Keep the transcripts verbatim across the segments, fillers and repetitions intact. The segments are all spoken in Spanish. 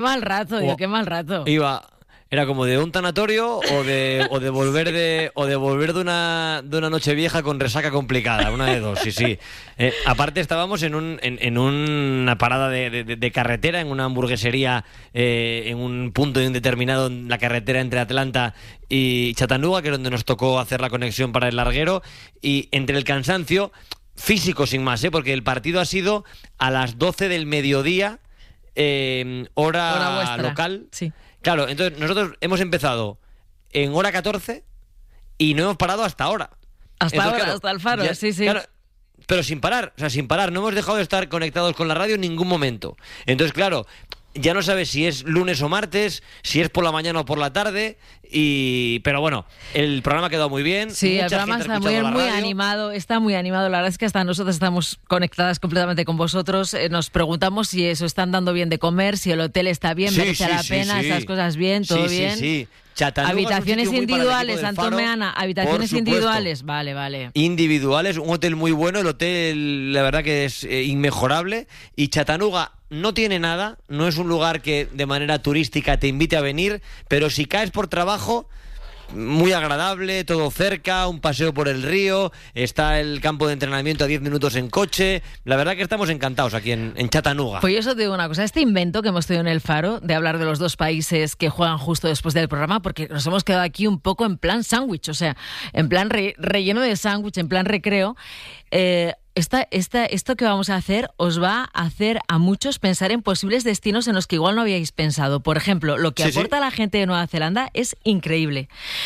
Mal rato, digo, qué mal rato. Iba... Era como de un tanatorio o de o de volver de o de volver de una de una noche vieja con resaca complicada, una de dos, sí, sí. Eh, aparte estábamos en un en, en una parada de, de, de carretera, en una hamburguesería, eh, en un punto indeterminado en la carretera entre Atlanta y Chattanooga, que es donde nos tocó hacer la conexión para el larguero, y entre el cansancio físico sin más, ¿eh? Porque el partido ha sido a las doce del mediodía, eh, hora, hora local. Sí. Claro, entonces nosotros hemos empezado en hora catorce y no hemos parado hasta ahora. Hasta entonces, ahora, claro, hasta el faro, ya, sí, sí. Claro, pero sin parar, o sea, sin parar. No hemos dejado de estar conectados con la radio en ningún momento. Entonces, claro, ya no sabes si es lunes o martes, si es por la mañana o por la tarde, y pero bueno, el programa ha quedado muy bien. Sí, mucha el programa gente ha está muy, escuchado la muy radio. animado, está muy animado. La verdad es que hasta nosotros estamos conectadas completamente con vosotros. Eh, nos preguntamos si eso están dando bien de comer, si el hotel está bien, Sí, merece sí, la sí, pena, sí. esas cosas bien, todo Sí, bien. sí, sí. Chattanooga Habitaciones es un sitio muy para el equipo individuales, del Antón Faro, Meana, habitaciones por supuesto. individuales, vale, vale. Individuales, un hotel muy bueno, el hotel la verdad que es eh, inmejorable, y Chattanooga no tiene nada, no es un lugar que de manera turística te invite a venir, pero si caes por trabajo, muy agradable, todo cerca, un paseo por el río, está el campo de entrenamiento a diez minutos en coche. La verdad que estamos encantados aquí en, en Chattanooga. Pues yo eso te digo una cosa, este invento que hemos tenido en el Faro de hablar de los dos países que juegan justo después del programa, porque nos hemos quedado aquí un poco en plan sándwich, o sea, en plan re, relleno de sándwich, en plan recreo. Eh, Esta, esta, esto que vamos a hacer os va a hacer a muchos pensar en posibles destinos en los que igual no habíais pensado. Por ejemplo, lo que Sí, aporta sí. la gente de Nueva Zelanda es increíble.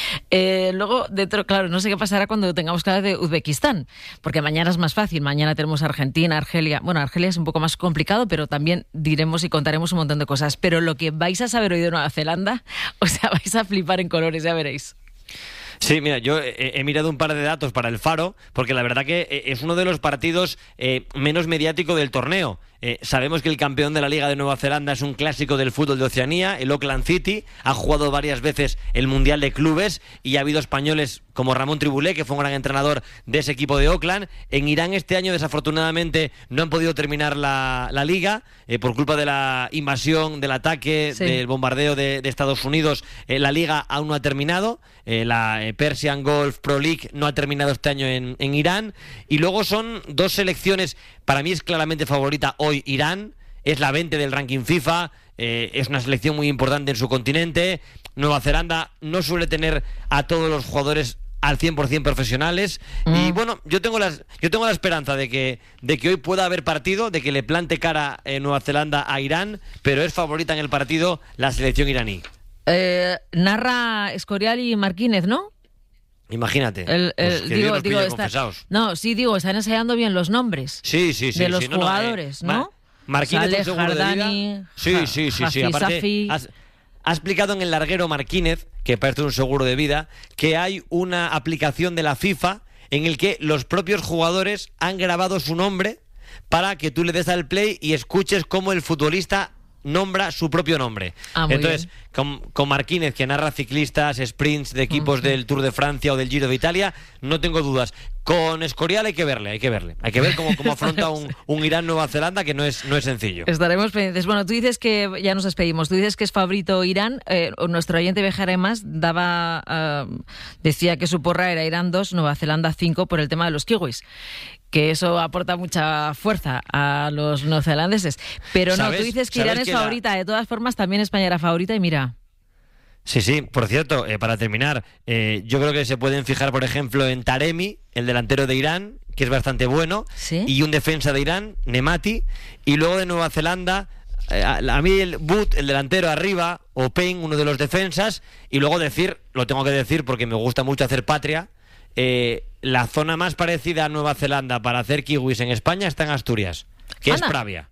Eh, luego, dentro, claro, no sé qué pasará cuando tengamos que hablar de Uzbekistán, porque mañana es más fácil. Mañana tenemos Argentina, Argelia. Bueno, Argelia es un poco más complicado, pero también diremos y contaremos un montón de cosas. Pero lo que vais a saber hoy de Nueva Zelanda, o sea, vais a flipar en colores, ya veréis. Sí, mira, yo he, he mirado un par de datos para el Faro, porque la verdad que es uno de los partidos eh, menos mediático del torneo. Eh, sabemos que el campeón de la Liga de Nueva Zelanda es un clásico del fútbol de Oceanía, el Auckland City, ha jugado varias veces el Mundial de Clubes y ha habido españoles como Ramón Tribulé, que fue un gran entrenador de ese equipo de Auckland. En Irán este año, desafortunadamente, no han podido terminar la, la Liga eh, por culpa de la invasión, del ataque, Sí. del bombardeo de, de Estados Unidos. Eh, la Liga aún no ha terminado, eh, la eh, Persian Gulf Pro League no ha terminado este año en, en Irán, y luego son dos selecciones. Para mí es claramente favorita hoy Irán, es la veinte del ranking FIFA, eh, es una selección muy importante en su continente. Nueva Zelanda no suele tener a todos los jugadores al cien por ciento profesionales, mm. y bueno, yo tengo las, yo tengo la esperanza de que, de que hoy pueda haber partido, de que le plante cara eh, Nueva Zelanda a Irán, pero es favorita en el partido la selección iraní. Eh, narra Escorial y Marquínez, ¿no? Imagínate. El, el, pues que digo, Dios nos digo, pille está, confesados. no, sí, digo, están ensayando bien los nombres. Sí, sí, sí. De los sí, no, jugadores, no, eh, ¿no? Ma- Marquínez, Sale un seguro de Jardani, vida. Sí, sí, sí, sí. Hafiz Aparte, Safi. has, ha explicado en el larguero Marquínez, que parece un seguro de vida, que hay una aplicación de la FIFA en el que los propios jugadores han grabado su nombre para que tú le des al play y escuches cómo el futbolista nombra su propio nombre. Ah, muy Entonces, bien. con, con Marquínez, que narra ciclistas, sprints de equipos uh-huh. del Tour de Francia o del Giro de Italia, no tengo dudas. Con Escorial hay que verle, hay que verle. Hay que ver cómo, cómo afronta un, un Irán-Nueva Zelanda, que no es, no es sencillo. Estaremos pendientes. Bueno, tú dices que, ya nos despedimos, tú dices que es favorito Irán. Eh, nuestro oyente Bejar más daba, uh, decía que su porra era Irán dos, Nueva Zelanda cinco, por el tema de los kiwis. Que eso aporta mucha fuerza a los neozelandeses. Pero no, tú dices que Irán es favorita. La... De todas formas, también España era favorita y mira... Sí, sí, por cierto, eh, para terminar, eh, yo creo que se pueden fijar, por ejemplo, en Taremi, el delantero de Irán, que es bastante bueno, ¿sí? Y un defensa de Irán, Nemati, y luego de Nueva Zelanda, eh, a, a mí el Boot, el delantero arriba, o Payne, uno de los defensas, y luego decir, lo tengo que decir porque me gusta mucho hacer patria, eh, la zona más parecida a Nueva Zelanda para hacer kiwis en España está en Asturias, que Anda. es Pravia.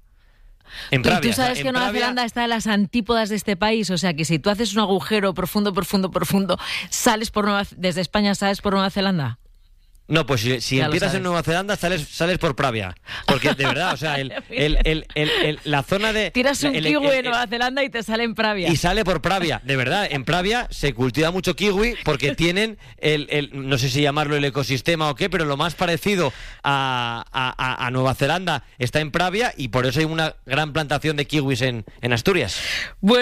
En Pravia, ¿Y tú sabes o sea, que Nueva Pravia... Zelanda está en las antípodas de este país? O sea, que si tú haces un agujero profundo, profundo, profundo, sales por Nueva... desde España, sales por Nueva Zelanda. No, pues si, si empiezas en Nueva Zelanda, sales, sales por Pravia. Porque de verdad, o sea, el, el, el, el, el, la zona de... Tiras un el, kiwi el, el, en Nueva Zelanda y te sale en Pravia. Y sale por Pravia. De verdad, en Pravia se cultiva mucho kiwi porque tienen, el, el no sé si llamarlo el ecosistema o qué, pero lo más parecido a, a, a Nueva Zelanda está en Pravia y por eso hay una gran plantación de kiwis en, en Asturias. Bueno.